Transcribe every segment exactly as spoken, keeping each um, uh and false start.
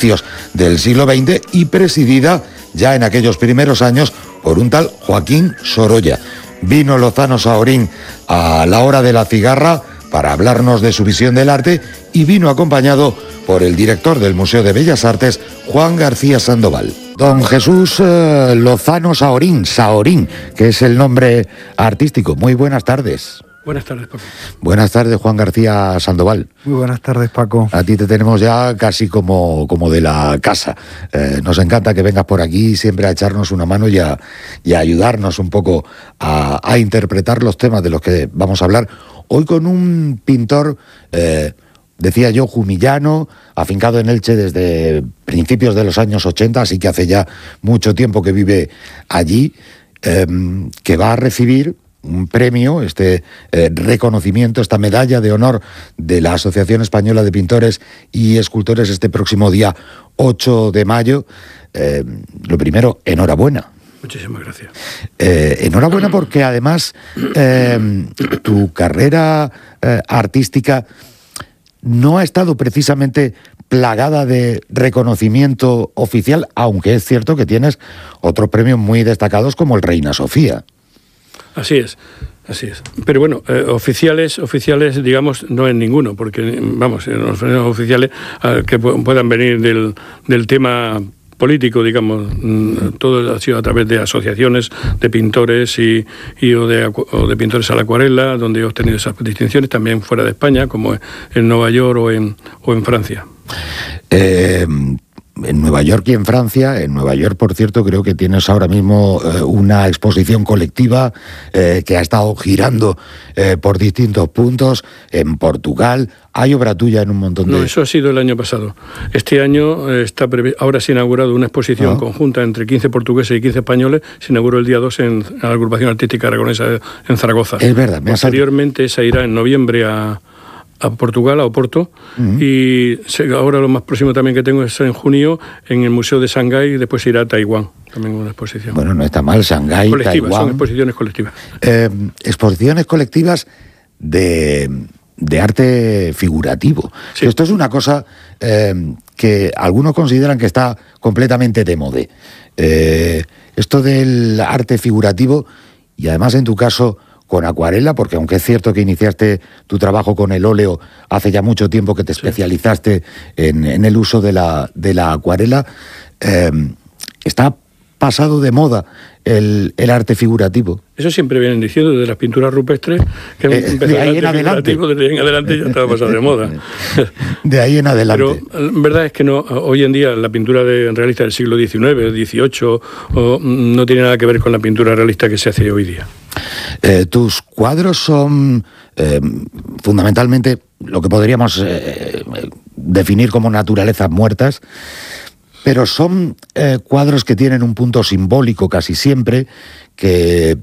inicios del siglo veinte y presidida ya en aquellos primeros años por un tal Joaquín Sorolla. Vino Lozano Saorín a la hora de la cigarra para hablarnos de su visión del arte y vino acompañado por el director del Museo de Bellas Artes, Juan García Sandoval. Don Jesús eh, Lozano Saorín, Saorín, que es el nombre artístico. Muy buenas tardes. Buenas tardes, Paco. Buenas tardes, Juan García Sandoval. Muy buenas tardes, Paco. A ti te tenemos ya casi como, como de la casa. Eh, nos encanta que vengas por aquí siempre a echarnos una mano y a, y a ayudarnos un poco a, a interpretar los temas de los que vamos a hablar. Hoy con un pintor, eh, decía yo, jumillano, afincado en Elche desde principios de los años ochenta, así que hace ya mucho tiempo que vive allí, eh, que va a recibir un premio, este eh, reconocimiento, esta medalla de honor de la Asociación Española de Pintores y Escultores este próximo día ocho de mayo. Eh, lo primero, enhorabuena. Muchísimas gracias. Eh, enhorabuena porque además eh, tu carrera eh, artística no ha estado precisamente plagada de reconocimiento oficial, aunque es cierto que tienes otros premios muy destacados como el Reina Sofía. Así es, así es. Pero bueno, eh, oficiales, oficiales, digamos, no es ninguno, porque, vamos, los premios oficiales eh, que puedan venir del, del tema político, digamos, todo ha sido a través de asociaciones de pintores y, y o, de, o de pintores a la acuarela, donde he obtenido esas distinciones, también fuera de España, como en Nueva York o en, o en Francia. Eh... En Nueva York y en Francia, en Nueva York, por cierto, creo que tienes ahora mismo eh, una exposición colectiva eh, que ha estado girando eh, por distintos puntos. En Portugal hay obra tuya en un montón de... No, eso ha sido el año pasado. Este año eh, está previ... ahora se ha inaugurado una exposición ah. conjunta entre quince portugueses y quince españoles. Se inauguró el día dos en, en la Agrupación Artística Aragonesa en Zaragoza. Es verdad. Me Posteriormente se irá en noviembre a... a Portugal, a Oporto, uh-huh. y ahora lo más próximo también que tengo es en junio en el Museo de Shanghái y después irá a Taiwán, también una exposición. Bueno, no está mal, Shanghái, colectivas, Taiwán. Son exposiciones colectivas. Eh, exposiciones colectivas de, de arte figurativo. Sí. Esto es una cosa eh, que algunos consideran que está completamente de moda. Eh, esto del arte figurativo, y además en tu caso con acuarela, porque aunque es cierto que iniciaste tu trabajo con el óleo hace ya mucho tiempo que te especializaste sí. en, en el uso de la, de la acuarela, eh, está pasado de moda el, el arte figurativo. Eso siempre vienen diciendo desde las pinturas rupestres, que eh, empezó de ahí el arte en adelante. Desde ahí en adelante ya estaba pasado de moda. De ahí en adelante. Pero la verdad es que no, hoy en día la pintura de, realista del siglo diecinueve, dieciocho, o, no tiene nada que ver con la pintura realista que se hace hoy día. Eh, tus cuadros son eh, fundamentalmente lo que podríamos eh, definir como naturalezas muertas, pero son eh, cuadros que tienen un punto simbólico casi siempre, que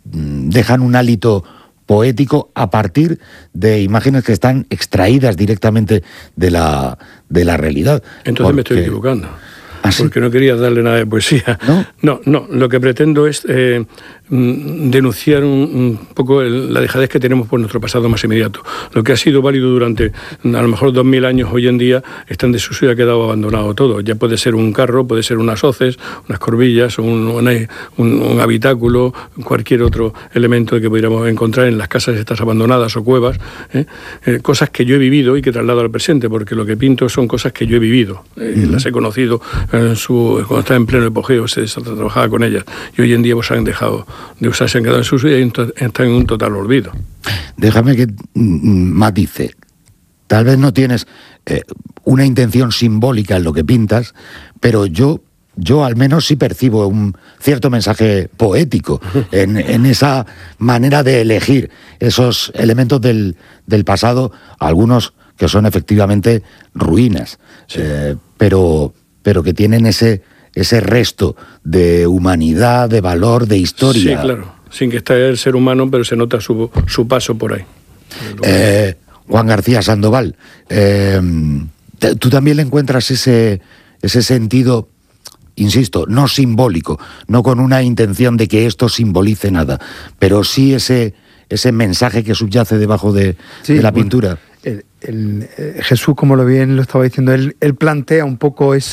dejan un hálito poético a partir de imágenes que están extraídas directamente de la, de la realidad. Entonces porque... me estoy equivocando. ¿Ah, sí? Porque no querías darle nada de poesía. ¿No? No, no, lo que pretendo es eh, denunciar un, un poco el, la dejadez que tenemos por nuestro pasado más inmediato. Lo que ha sido válido durante a lo mejor dos mil años, hoy en día está en desuso y ha quedado abandonado todo. Ya puede ser un carro, puede ser unas hoces, unas corbillas, un, un, un habitáculo, cualquier otro elemento que pudiéramos encontrar en las casas estas abandonadas o cuevas, ¿eh? Eh, cosas que yo he vivido y que traslado al presente, porque lo que pinto son cosas que yo he vivido, eh, uh-huh. las he conocido en su, cuando estaba en pleno apogeo, se trabajaba con ellas, y hoy en día pues han dejado de usar, se han quedado en su uso y están en un total olvido. Déjame que matice. Tal vez no tienes eh, una intención simbólica en lo que pintas, pero yo, yo al menos sí percibo un cierto mensaje poético en, en esa manera de elegir esos elementos del, del pasado, algunos que son efectivamente ruinas, sí. eh, pero, pero que tienen ese... ese resto de humanidad, de valor, de historia. Sí, claro, sin que esté el ser humano, pero se nota su, su paso por ahí. Eh, Juan García Sandoval, eh, tú también le encuentras ese, ese sentido, insisto, no simbólico, no con una intención de que esto simbolice nada, pero sí ese, ese mensaje que subyace debajo de, sí, de la bueno, pintura. El, el, el, Jesús, como lo bien lo estaba diciendo, él, él plantea un poco ese